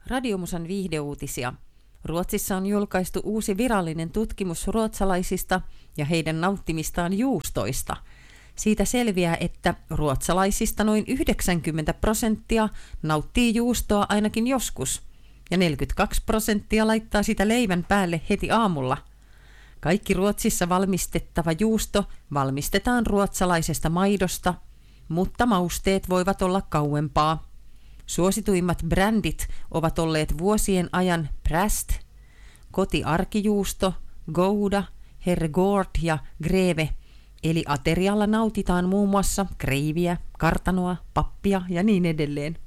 Radiomusan viihdeuutisia. Ruotsissa on julkaistu uusi virallinen tutkimus ruotsalaisista ja heidän nauttimistaan juustoista. Siitä selviää, että ruotsalaisista noin 90% nauttii juustoa ainakin joskus, ja 42% laittaa sitä leivän päälle heti aamulla. Kaikki Ruotsissa valmistettava juusto valmistetaan ruotsalaisesta maidosta, mutta mausteet voivat olla kauempaa. Suosituimmat brändit ovat olleet vuosien ajan Präst, kotiarkijuusto, Gouda, Herregård ja Greve, eli aterialla nautitaan muun muassa kreiviä, kartanoa, pappia ja niin edelleen.